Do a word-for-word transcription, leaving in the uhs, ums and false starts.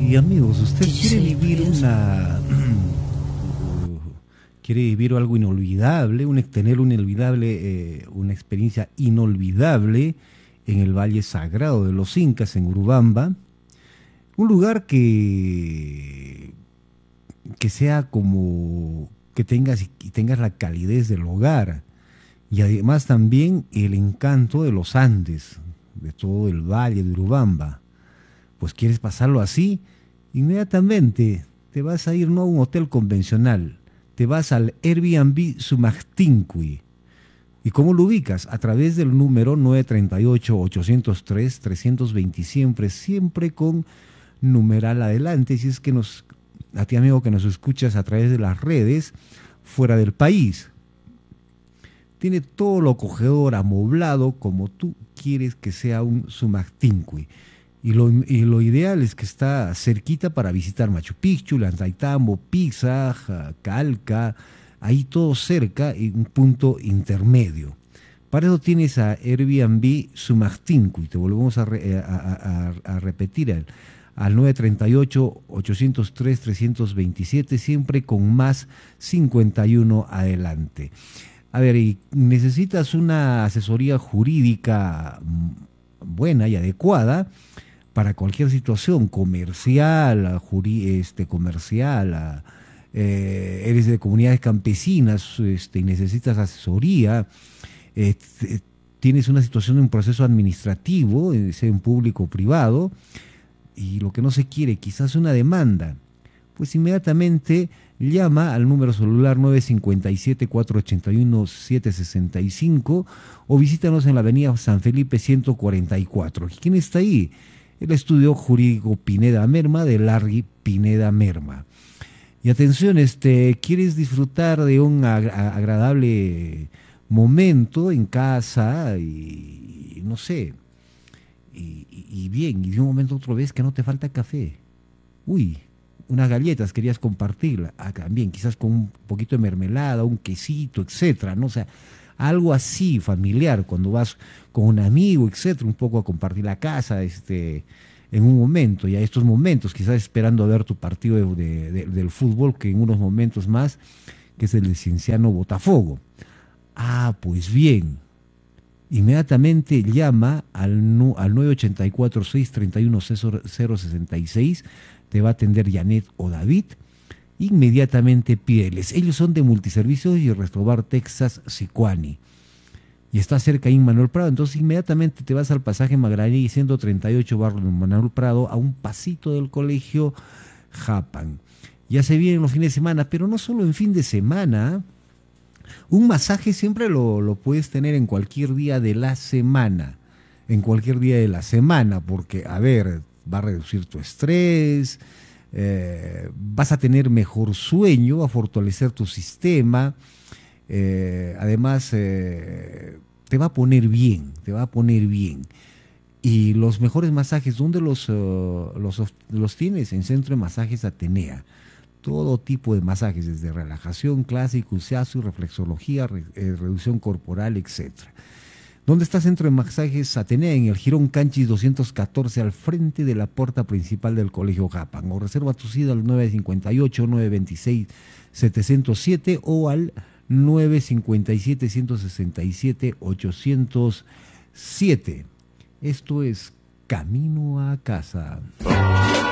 Y amigos, ¿usted quiere vivir una... quiere vivir algo inolvidable, un, tener un inolvidable, eh, una experiencia inolvidable en el Valle Sagrado de los Incas, en Urubamba? Un lugar que, que sea como... que tengas, y tengas la calidez del hogar, y además también el encanto de los Andes, de todo el Valle de Urubamba. Pues quieres pasarlo así, inmediatamente te vas a ir no a un hotel convencional, te vas al Airbnb Sumajtincuy. ¿Y cómo lo ubicas? A través del número nueve tres ocho, ocho cero tres, tres cero dos cero, siempre, siempre con numeral adelante, si es que nos, a ti amigo que nos escuchas a través de las redes, fuera del país. Tiene todo lo acogedor, amoblado, como tú quieres que sea un Sumajtincuy. Y lo, y lo ideal es que está cerquita para visitar Machu Picchu, Llantaytambo, Pizza, Calca, ahí todo cerca y un punto intermedio. Para eso tienes a Airbnb Sumajtincuy, te volvemos a, re, a, a, a repetir al, al nueve tres ocho, ocho cero tres, tres cero dos siete, siempre con más cincuenta y uno adelante. A ver, y necesitas una asesoría jurídica buena y adecuada para cualquier situación comercial, juri, este, comercial, eh, eres de comunidades campesinas, este, y necesitas asesoría, eh, tienes una situación de un proceso administrativo, sea en público o privado, y lo que no se quiere, quizás una demanda, pues inmediatamente llama al número celular nueve cinco siete, cuatro ocho uno, siete seis cinco o visítanos en la avenida San Felipe ciento cuarenta y cuatro. ¿Quién está ahí? El estudio jurídico Pineda Merma, de Larry Pineda Merma. Y atención, este, ¿quieres disfrutar de un ag agradable momento en casa y, y no sé, y, y, y bien, y de un momento a otro ves que no te falta café? Uy, unas galletas querías compartirla, ah, también quizás con un poquito de mermelada, un quesito, etcétera, ¿no? O sea, algo así familiar, cuando vas con un amigo, etcétera, un poco a compartir la casa, este, en un momento, y a estos momentos, quizás esperando a ver tu partido de, de, de, del fútbol, que en unos momentos más, que es el de Cienciano Botafogo. Ah, pues bien, inmediatamente llama al, al nueve ocho cuatro, seis tres uno, cero cero seis seis, te va a atender Janet o David. Inmediatamente pídeles. Ellos son de Multiservicios y Restobar Texas Sicuani. Y está cerca ahí en Manuel Prado. Entonces inmediatamente te vas al pasaje Magallanes ciento treinta y ocho barrio de Manuel Prado, a un pasito del colegio Japan. Ya se vienen los fines de semana, pero no solo en fin de semana. Un masaje siempre lo, lo puedes tener en cualquier día de la semana. En cualquier día de la semana, porque, a ver, va a reducir tu estrés. Eh, vas a tener mejor sueño, a fortalecer tu sistema, eh, además eh, te va a poner bien, te va a poner bien. Y los mejores masajes, ¿dónde los, uh, los, los tienes? En Centro de Masajes Atenea. Todo tipo de masajes, desde relajación, clásico, shiatsu, reflexología, re, eh, reducción corporal, etcétera. ¿Dónde está Centro de Masajes Atenea? En el Jirón Canchis doscientos catorce, al frente de la puerta principal del Colegio Japan. O reserva tu cita al nueve cinco ocho, nueve dos seis, siete cero siete o al nueve cinco siete, uno seis siete, ocho cero siete. Esto es Camino a Casa.